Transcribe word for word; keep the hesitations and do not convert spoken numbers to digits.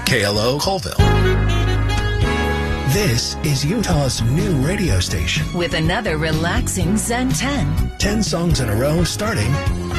K L O Colville. This is Utah's new radio station. With another relaxing Zen ten. Ten songs in a row starting